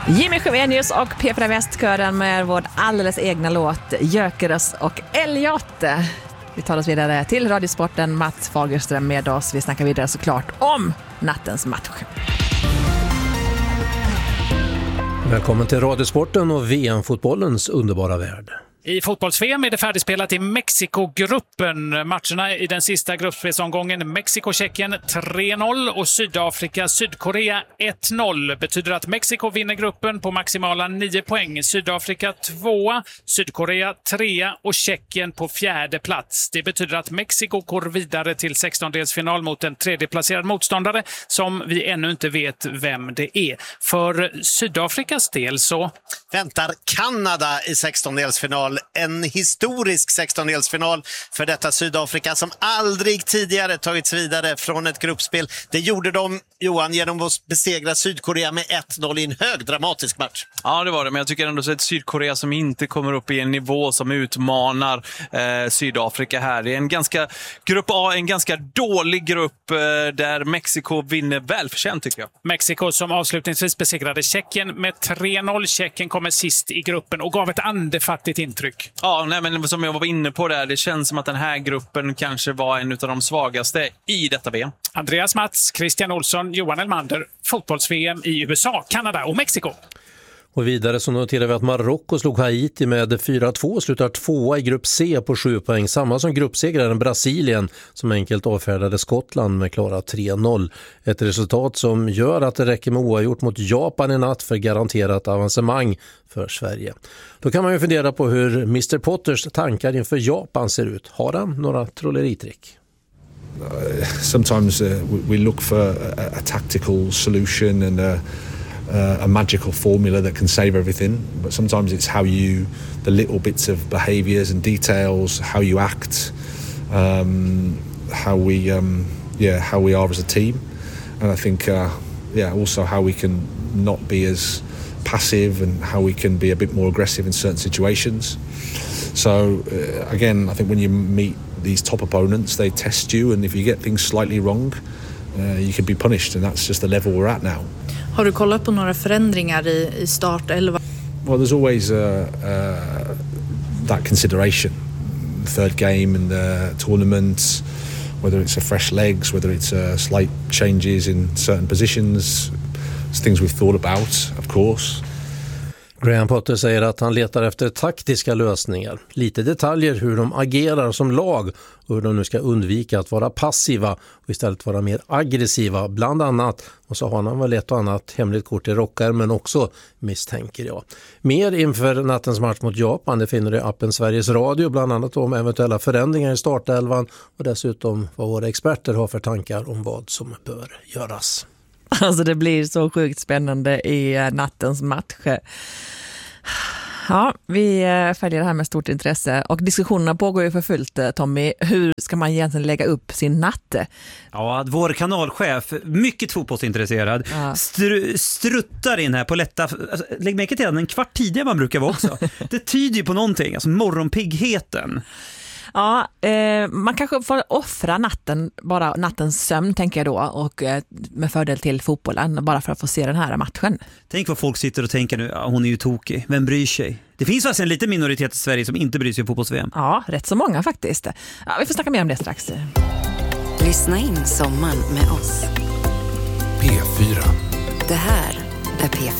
Jimmy Sjövenius och Petra Westkören med vår alldeles egna låt Jökeres och Elliot. Vi tar oss vidare till Radiosporten. Mats Fagerström med oss. Vi snackar vidare såklart om nattens match. Välkommen till Radiosporten och VM-fotbollens underbara värld. I fotbolls-VM är det färdigspelat i Mexiko-gruppen. Matcherna i den sista gruppspelsomgången Mexiko-Tjeckien 3-0 och Sydafrika-Sydkorea 1-0 betyder att Mexiko vinner gruppen på maximala 9 poäng. Sydafrika 2, Sydkorea 3 och Tjeckien på 4:e plats. Det betyder att Mexiko går vidare till 16-delsfinal mot en tredjeplacerad motståndare som vi ännu inte vet vem det är. För Sydafrikas del så väntar Kanada i 16-delsfinal. En historisk 16-delsfinal för detta Sydafrika som aldrig tidigare tagits vidare från ett gruppspel. Det gjorde de, Johan, genom att besegra Sydkorea med 1-0 i en högdramatisk match. Ja, det var det. Men jag tycker ändå så ett Sydkorea som inte kommer upp i en nivå som utmanar Sydafrika här. Det är en ganska grupp A, en ganska dålig grupp där Mexiko vinner välförtjänt, tycker jag. Mexiko som avslutningsvis besegrade Tjeckien med 3-0. Tjeckien kommer sist i gruppen och gav ett andefattigt intryck. Ja, nej, men som jag var inne på där, det känns som att den här gruppen kanske var en av de svagaste i detta VM. Andreas Mats, Christian Olsson, Johan Elmander, fotbolls-VM i USA, Kanada och Mexiko. Och vidare så noterar vi att Marocko slog Haiti med 4-2, slutar 2 i grupp C på 7 poäng. Samma som gruppsegraren Brasilien som enkelt avfärdade Skottland med klara 3-0. Ett resultat som gör att det räcker med oavgjort mot Japan i natt för garanterat avancemang för Sverige. Då kan man ju fundera på hur Mr. Potters tankar inför Japan ser ut. Har han några trolleritrick? Sometimes we look for a tactical solution and a magical formula that can save everything, but sometimes it's the little bits of behaviours and details, how you act, how we are as a team, and I think also how we can not be as passive and how we can be a bit more aggressive in certain situations. So again, I think when you meet these top opponents, they test you, and if you get things slightly wrong, you can be punished, and that's just the level we're at now. Har du kollat på några förändringar i startelva? Well, there's always that consideration. Third game in the tournament, whether it's a fresh legs, whether it's slight changes in certain positions, it's things we've thought about, of course. Graham Potter säger att han letar efter taktiska lösningar. Lite detaljer hur de agerar som lag och hur de nu ska undvika att vara passiva och istället vara mer aggressiva bland annat. Och så har han väl ett och annat hemligt kort i rockar, men också misstänker jag. Mer inför nattens match mot Japan, det finner du i appen Sveriges Radio, bland annat om eventuella förändringar i startelvan och dessutom vad våra experter har för tankar om vad som bör göras. Alltså det blir så sjukt spännande i nattens match. Ja, vi följer det här med stort intresse och diskussionerna pågår ju för fullt, Tommy. Hur ska man egentligen lägga upp sin natt? Ja, vår kanalchef, mycket fotbollsintresserad, struttar in här på lätta. Alltså, lägg märke till en kvart tidigare man brukar vara också. Det tyder ju på någonting, alltså morgonpiggheten. Ja, man kanske får offra bara nattens sömn tänker jag då, och med fördel till fotbollen bara för att få se den här matchen. Tänk vad folk sitter och tänker nu, hon är ju tokig, vem bryr sig? Det finns faktiskt en liten minoritet i Sverige som inte bryr sig om fotbolls-VM. Ja, rätt så många faktiskt. Ja, vi får snacka mer om det strax. Lyssna in sommaren med oss. P4. Det här är P4.